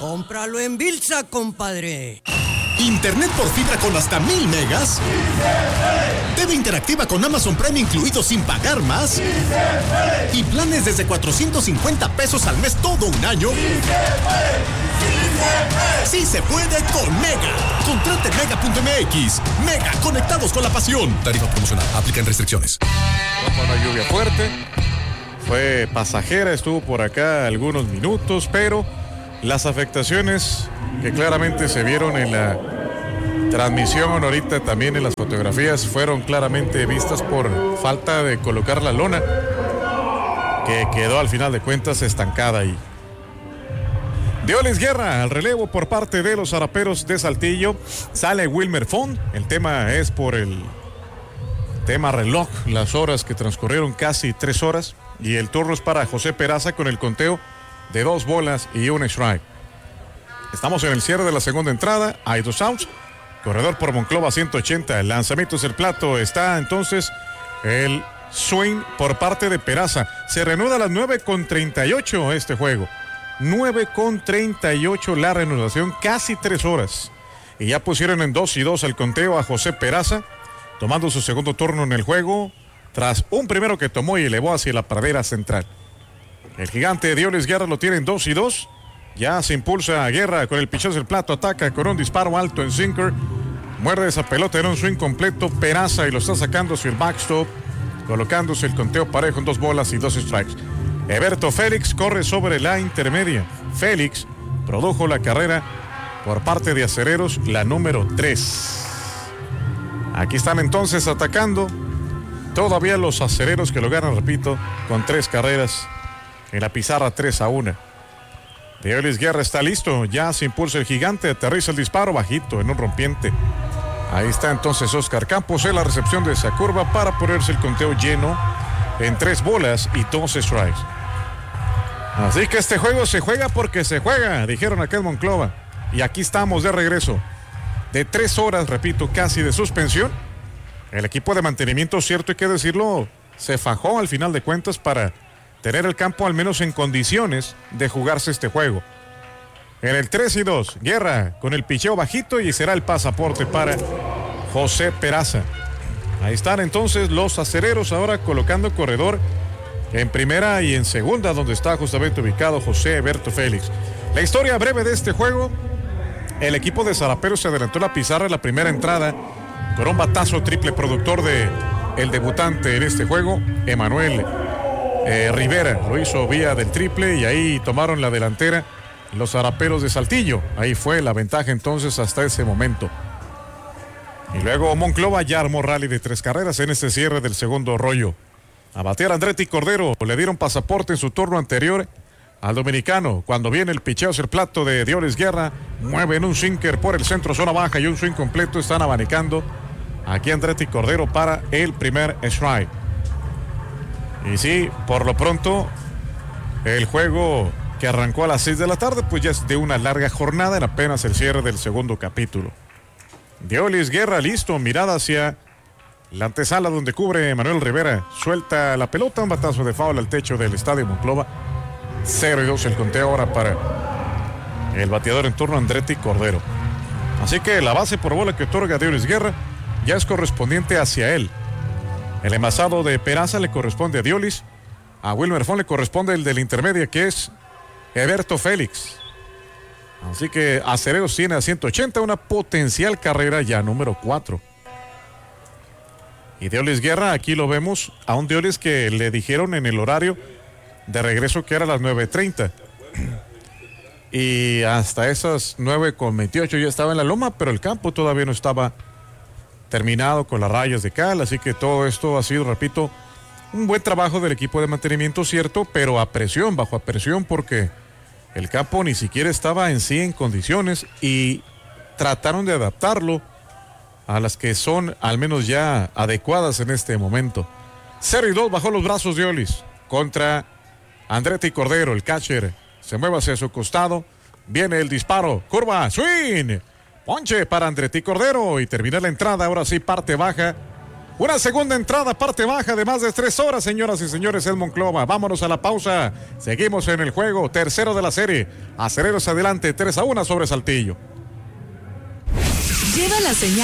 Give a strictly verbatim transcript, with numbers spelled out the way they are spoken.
Cómpralo en Bilsa, compadre. Internet por fibra con hasta mil megas. ¡Sí se puede! T V interactiva con Amazon Prime incluido sin pagar más. ¡Sí se puede! Y planes desde cuatrocientos cincuenta pesos al mes todo un año. ¡Sí se puede! ¡Sí se puede! ¡Sí se puede con Mega! Contrate mega punto m x. Mega, conectados con la pasión. Tarifa promocional, aplican restricciones. Con una lluvia fuerte. Fue pasajera, estuvo por acá algunos minutos, pero las afectaciones que claramente se vieron en la transmisión, ahorita también en las fotografías, fueron claramente vistas por falta de colocar la lona, que quedó al final de cuentas estancada ahí. Diolis Guerra al relevo por parte de los Zaraperos de Saltillo. Sale Wilmer Font. El tema es por el tema reloj, las horas que transcurrieron, casi tres horas. Y el turno es para José Peraza con el conteo de dos bolas y un strike. Estamos en el cierre de la segunda entrada. Hay dos outs. Corredor por Monclova ciento ochenta. El lanzamiento es el plato. Está entonces el swing por parte de Peraza. Se reanuda a las nueve con treinta y ocho este juego. nueve con treinta y ocho la reanudación, casi tres horas. Y ya pusieron en dos y dos el conteo a José Peraza, tomando su segundo turno en el juego, tras un primero que tomó y elevó hacia la pradera central. El gigante Diolis Guerra lo tiene en dos y dos. Ya se impulsa a Guerra con el pichazo del plato, ataca con un disparo alto en sinker. Muerde esa pelota en un swing completo Peraza y lo está sacando hacia el backstop, colocándose el conteo parejo en dos bolas y dos strikes. Eberto Félix corre sobre la intermedia. Félix produjo la carrera por parte de Acereros, la número tres. Aquí están entonces atacando todavía los Acereros, que lo ganan, repito, con tres carreras en la pizarra, tres a uno. Diolis Guerra está listo, ya se impulsa el gigante, aterriza el disparo bajito en un rompiente. Ahí está entonces Oscar Campos en la recepción de esa curva para ponerse el conteo lleno en tres bolas y dos strikes. Así que este juego se juega porque se juega, dijeron acá en Monclova. Y aquí estamos de regreso. De tres horas, repito, casi de suspensión. El equipo de mantenimiento, cierto hay que decirlo, se fajó al final de cuentas para tener el campo al menos en condiciones de jugarse este juego. En el tres y dos, Guerra con el picheo bajito y será el pasaporte para José Peraza. Ahí están entonces los Acereros ahora colocando corredor en primera y en segunda, donde está justamente ubicado José Eberto Félix. La historia breve de este juego: el equipo de Zaraperos se adelantó la pizarra en la primera entrada con un batazo triple productor de el debutante en este juego, Emanuel eh, Rivera. Lo hizo vía del triple y ahí tomaron la delantera los Zaraperos de Saltillo. Ahí fue la ventaja entonces hasta ese momento. Y luego Monclova ya armó rally de tres carreras en este cierre del segundo rollo. A batear Andretti Cordero, le dieron pasaporte en su turno anterior al dominicano. Cuando viene el picheo hacia el plato de Diolis Guerra, mueven un sinker por el centro, zona baja y un swing completo. Están abanicando aquí Andretti Cordero para el primer strike. Y sí, por lo pronto, el juego que arrancó a las seis de la tarde, pues ya es de una larga jornada en apenas el cierre del segundo capítulo. Diolis Guerra listo, mirada hacia la antesala donde cubre Manuel Rivera. Suelta la pelota, un batazo de foul al techo del estadio Monclova. cero y dos el conteo ahora para el bateador en turno, Andretti Cordero. Así que la base por bola que otorga Diolis Guerra ya es correspondiente hacia él. El envasado de Peraza le corresponde a Diolis. A Wilmer Font le corresponde el de la intermedia, que es Eberto Félix. Así que Acereros tiene a ciento ochenta, una potencial carrera ya número cuatro. Y Diolis Guerra, aquí lo vemos, a un Diolis que le dijeron en el horario de regreso que era a las nueve treinta. Y hasta esas nueve con veintiocho ya estaba en la loma, pero el campo todavía no estaba terminado con las rayas de cal. Así que todo esto ha sido, repito, un buen trabajo del equipo de mantenimiento, cierto, pero a presión, bajo a presión, porque el campo ni siquiera estaba en sí en condiciones y trataron de adaptarlo a las que son al menos ya adecuadas en este momento. cero y dos bajó los brazos de Diolis contra Andretti Cordero. El catcher se mueve hacia su costado, viene el disparo, curva, swing, ponche para Andretti Cordero y termina la entrada. Ahora sí, parte baja, Una segunda entrada, parte baja de más de tres horas, señoras y señores, en Monclova. Vámonos a la pausa. Seguimos en el juego, tercero de la serie. Acereros adelante, tres a uno sobre Saltillo. Lleva la señal.